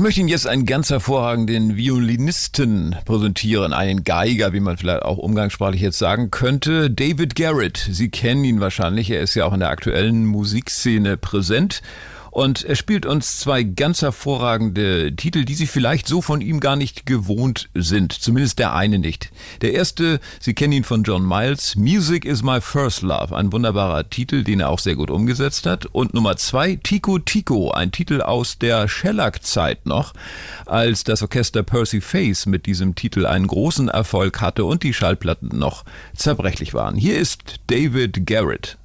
Ich möchte Ihnen jetzt einen ganz hervorragenden Violinisten präsentieren, einen Geiger, wie man vielleicht auch umgangssprachlich jetzt sagen könnte, David Garrett. Sie kennen ihn wahrscheinlich, er ist ja auch in der aktuellen Musikszene präsent. Und er spielt uns zwei ganz hervorragende Titel, die Sie vielleicht so von ihm gar nicht gewohnt sind. Zumindest der eine nicht. Der erste, Sie kennen ihn von John Miles, Music is my first love. Ein wunderbarer Titel, den er auch sehr gut umgesetzt hat. Und Nummer 2, Tico Tico, ein Titel aus der Shellac-Zeit noch, als das Orchester Percy Faith mit diesem Titel einen großen Erfolg hatte und die Schallplatten noch zerbrechlich waren. Hier ist David Garrett.